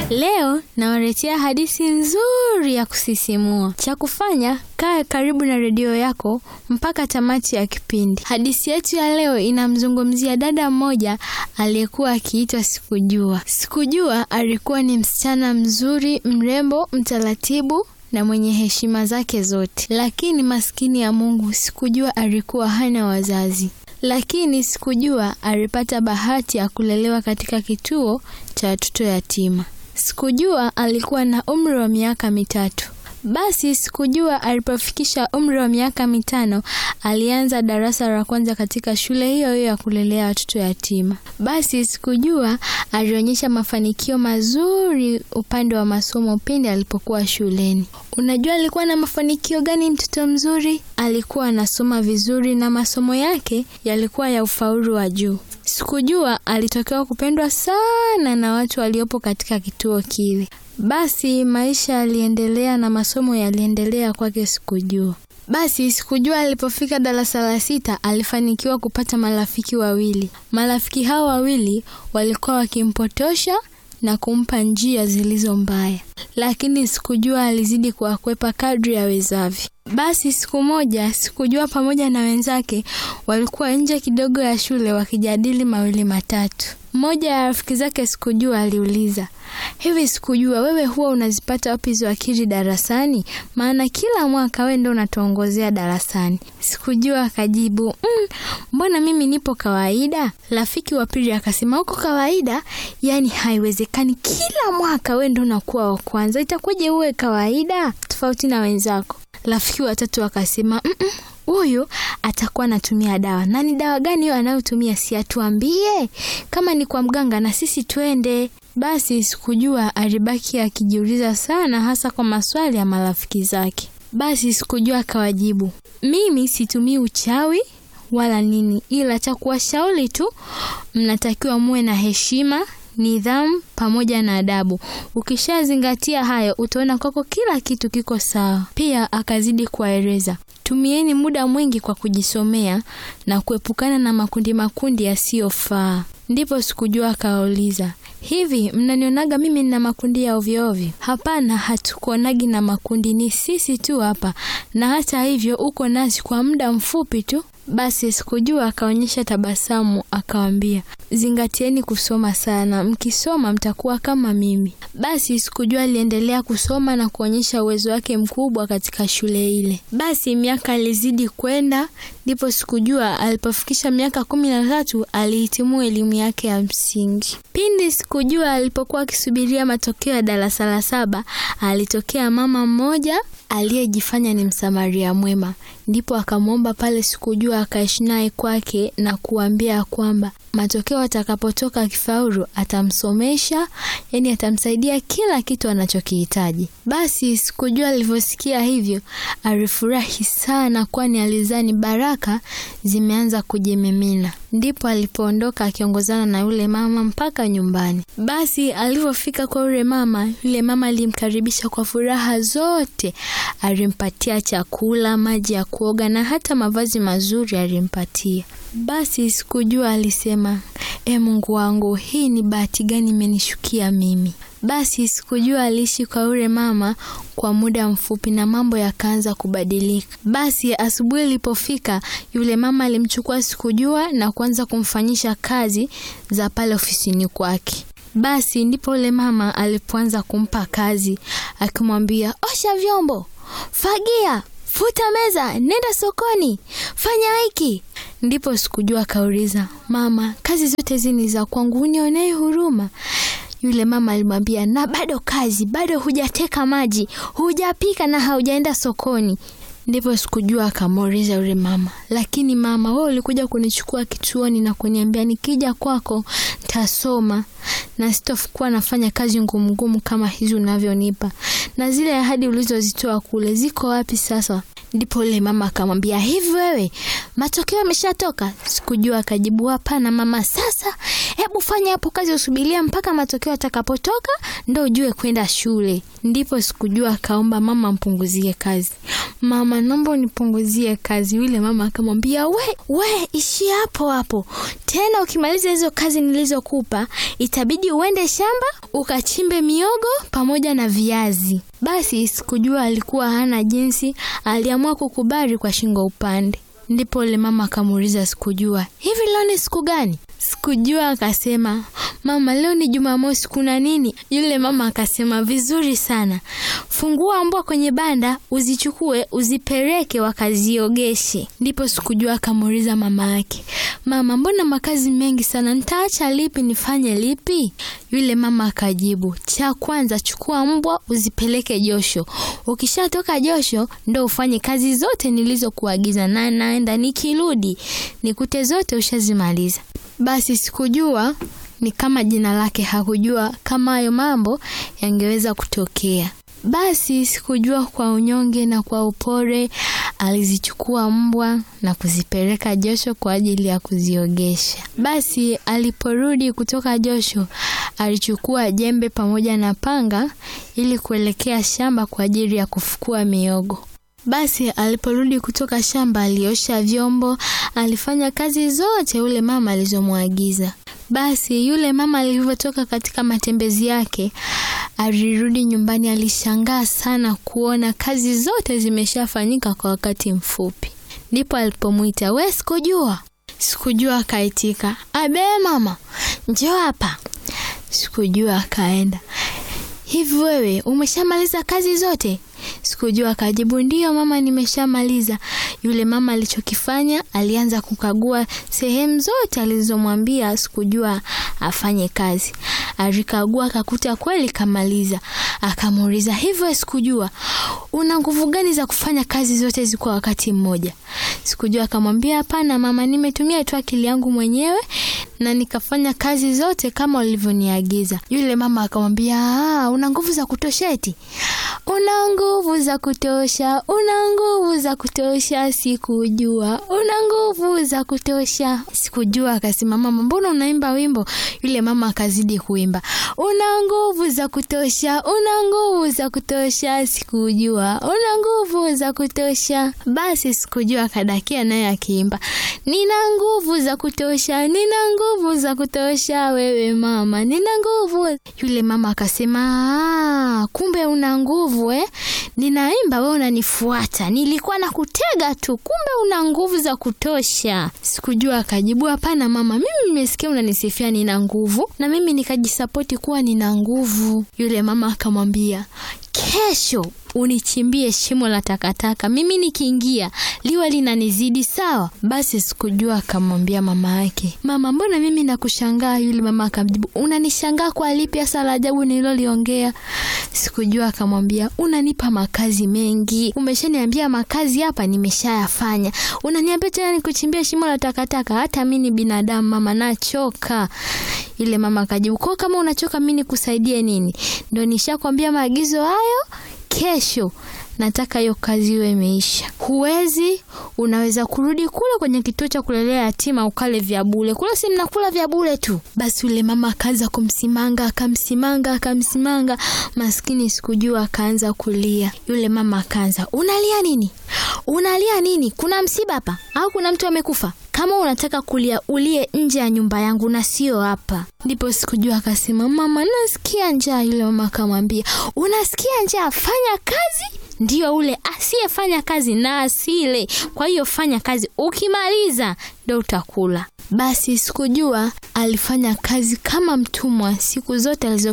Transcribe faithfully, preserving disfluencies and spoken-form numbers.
Leo nawaletea hadithi nzuri ya kusisimua. Cha kufanya, kaa karibu na redio yako mpaka tamati ya kipindi. Hadithi yetu ya leo inamzungumzia dada mmoja aliyekuwa akiitwa Sikujua. Sikujua alikuwa ni msichana mzuri, mrembo, mtaratibu na mwenye heshima zake zote. Lakini maskini ya Mungu, Sikujua alikuwa hana wazazi. Lakini Sikujua alipata bahati ya kulelewa katika kituo cha watoto yatima. Sikujua alikuwa na umri wa miaka mitatu. Basi Sikujua alipofikisha umri wa miaka mitano, alianza darasa la kwanza katika shule hiyo hiyo ya kulelea watoto yatima. Basi Sikujua alionyesha mafanikio mazuri upande wa masomo pindi alipokuwa shuleni. Unajua alikuwa na mafanikio gani mtoto mzuri? Alikuwa anasoma vizuri na masomo yake yalikuwa ya ufaulu wa juu. Sikujua alitokea kupendwa sana na watu waliopo katika kituo kile. Basi maisha yaliendelea na masomo yaliendelea kwake Sikujua. Basi Sikujua alipofika darasa la sita alifanikiwa kupata marafiki wawili. Marafiki hao wawili walikuwa wakimpotosha na kumpa njia zilizo mbaya. Lakini Sikujua alizidi kuwakwepa kadri yawezavyo. Basi siku moja Sikujua pamoja na wenzake walikuwa nje kidogo ya shule wakijadili mawili matatu. Mmoja ya rafiki zake Sikujua aliuliza, "Hivi Sikujua, wewe huwa unazipata wapi hizo akili darasani? Maana kila mwaka wewe ndio unatuongozea darasani." Sikujua akajibu, mm, "Mbona mimi nipo kawaida?" Rafiki wa pili akasema, "Uko kawaida? Yaani haiwezekani, kila mwaka wewe ndio unakuwa wa kwanza. Itakuwaje uwe kawaida tofauti na wenzako?" Rafiki wa tatu akasema, "Mm, -mm. Huyu atakuwa anatumia dawa. Na ni dawa gani hiyo anayotumia? Si atuambie. Kama ni kwa mganga na sisi twende." Basi Sikujua alibaki akijiuliza sana, hasa kwa maswali ya marafiki zake. Basi Sikujua akawajibu, "Mimi situmii uchawi wala nini, ila cha kuwashauri tu, mnatakiwa muwe na heshima, nidhamu pamoja na adabu. Ukishazingatia hayo utaona kwako kila kitu kiko sawa." Pia akazidi kuwaeleza, "Tumieni muda mwingi kwa kujisomea na kuepukana na makundi makundi yasiyofaa." Ndipo Sikujua akauliza, "Hivi mnanionaga mimi nina makundi ya ovyo ovyo?" "Hapana, hatukuonagi na makundi, ni sisi tu hapa. Na hata hivyo uko nasi kwa muda mfupi tu." Basi Sikujua akaonyesha tabasamu akawaambia, "Zingatieni kusoma sana. Mkisoma mtakuwa kama mimi." Basi Sikujua aliendelea kusoma na kuonyesha uwezo wake mkubwa katika shule ile. Basi miaka ilizidi kwenda, ndipo Sikujua alipofikisha miaka kumi na tatu alihitimu elimu yake ya msingi. Pindi Sikujua alipokuwa akisubiria matokeo ya darasa la saba, alitokea mama mmoja aliyejifanya ni msamaria mwema. Ndipo akamwomba pale Sikujua akaishi naye kwake na kuambia kwamba matokeo atakapotoka akifaulu atamsomesha, yani atamsaidia kila kitu anachokihitaji. Basi Sikujua alivyosikia hivyo alifurahi sana, kwani alizani baraka zimeanza kujimimina. Ndipo alipoondoka akiongozana na yule mama mpaka nyumbani. Basi alipofika kwa yule mama, yule mama alimkaribisha kwa furaha zote. Alimpatia chakula, maji ya kuoga na hata mavazi mazuri alimpatia. Basi Sikujua alisema, "E Mungu wangu, hii ni bahati gani imenishukia mimi?" Basi Sikujua aliishi kwa yule mama kwa muda mfupi na mambo yakaanza kubadilika. Basi asubuhi ilipofika, yule mama alimchukua Sikujua na kuanza kumfanyisha kazi za pale ofisini kwake. Basi ndipo yule mama alipoanza kumpa kazi, akimwambia, "Osha vyombo, fagia, futa meza, nenda sokoni, fanya hiki." Ndipo Sikujua kauliza, "Mama, kazi zote hizi ni za kwangu, unionee huruma?" Yule mama alimwambia, "Na bado kazi, bado hujateka maji, hujapika na haujaenda sokoni." Ndipo Sikujua akamuuliza yule mama, "Lakini mama, wewe ulikuja kunichukua kituoni na kuniambia nikija kwako tasoma na sitokuwa nafanya kazi ngumu ngumu kama hizo unavyonipa. Na zile ahadi ulizozitoa kule ziko wapi sasa?" Ndipo yule mama akamwambia, hivi wewe matokeo yameshatoka? Sikujua akajibu, hapana mama. Sasa hebu fanya hapo kazi usubiria mpaka matokeo yatakapotoka ndio ujue kwenda shule. Ndipo Sikujua akaomba mama mpunguzie kazi. Mama, naomba unipunguzie kazi. Yule mama akamwambia, we we ishi hapo hapo. Tena ukimaliza hizo kazi nilizokupa itabidi uende shamba ukachimbe miogo pamoja na viazi. Basi Sikujua alikuwa hana jinsi, aliamua kukubali kwa shingo upande. Ndipo yule mama akamuuliza Sikujua, hivi leo ni siku gani? Sikujua akasema, mama leo ni Jumamosi, kuna nini? Yule mama akasema, vizuri sana. Fungua mbwa kwenye banda, uzichukue, uzipeleke wakaziogeshe. Ndipo Sikujua akamuuliza mama yake, mama mbona makazi mengi sana, nitaacha lipi nifanye lipi? Yule mama akajibu, cha kwanza chukua mbwa uzipeleke josho. Ukishatoka josho ndio ufanye kazi zote nilizokuagiza, na naenda nikirudi nikute zote ushazimaliza. Basi Sikujua ni kama jina lake, hakujua kama hayo mambo yangeweza kutokea. Basi Sikujua kwa unyonge na kwa upole alizichukua mbwa na kuzipeleka josho kwa ajili ya kuziogesha. Basi aliporudi kutoka josho alichukua jembe pamoja na panga ili kuelekea shamba kwa ajili ya kufukua miogo. Basi aliporudi kutoka shamba aliosha vyombo, alifanya kazi zote yule mama alizomwagiza. Basi yule mama alivyotoka katika matembezi yake, alirudi nyumbani, alishangaa sana kuona kazi zote zimeshafanyika kwa wakati mfupi. Ndipo alipomuita, we Sikujua. Sikujua akaitika, abe mama, njoo hapa. Sikujua akaenda, hivi wewe umeshamaliza kazi zote? Sikujua akajibu, ndio mama nimeshamaliza. Yule mama alichokifanya, alianza kukagua sehemu zote alizomwambia Sikujua afanye kazi. Alikagua akakuta kweli kamaliza. Akamuuliza, hivyo Sikujua, una nguvu gani za kufanya kazi zote ziko wakati mmoja? Sikujua akamwambia, hapana mama, nimetumia tu akili yangu mwenyewe na nikafanya kazi zote kama ulivyoniagiza. Yule mama akamwambia, ah, una nguvu za kutosha eti? Una nguvu za kutosha, una nguvu za kutosha Sikujua, una nguvu za kutosha. Sikujua akasema, mama mbona unaimba wimbo? Yule mama akazidi kuimba, una nguvu za kutosha, una nguvu za kutosha Sikujua, una nguvu za kutosha. Basi Sikujua akadakia naye akiimba, nina nguvu za kutosha, nina nguvu za kutosha wewe mama, nina nguvu. Yule mama akasema, ah, kumbe una nguvu eh? Ninaimba wewe unanifuata, nilikuwa nakutega tu, kumbe una nguvu za kutosha. Sikujua akajibu, hapana mama, mimi nimesikia unanisifia nina nguvu na mimi nikajisapoti kuwa nina nguvu. Yule mama akamwambia, kesho unichimbie shimo la takataka, mimi nikiingia liwe linanizidi, sawa? Basi Sikujua akamwambia mama yake, mama mbona mimi nakushangaa? Yule mama akamjibu, unanishangaa kwa lipi hasa la ajabu nililoliongea? Sikujua akamwambia, unanipa makazi mengi, umeshaniambia makazi hapa nimeshayafanya, unaniambia tena nikuchimbie shimo la takataka? Hata mimi ni binadamu mama, nachoka. Yule mama akajibu, kwa kama unachoka mimi nikusaidie nini? Ndio nishakwambia maagizo hayo, kesho nataka hiyo kazi iwe imeisha. Huwezi, unaweza kurudi kule kwenye kituo cha kulelea yatima ukale vya bure. Kule si mnakula vya bure tu. Basi yule mama akaanza kumsimanga, akamsimanga, akamsimanga. Maskini Sikujua akaanza kulia. Yule mama akaanza, unalia nini? Unalia nini? Kuna msiba hapa? Au kuna mtu amekufa? Kama unataka kulia ulie nje ya nyumba yangu na sio hapa. Ndipo Sikujua akasema, mama nasikia njaa. Yule mama akamwambia, unasikia njaa? Fanya kazi. Ndio ule asiyefanya kazi na asile. Kwa hiyo fanya kazi, ukimaliza ndio utakula. Basi Sikujua alifanya kazi kama mtumwa siku zote alizo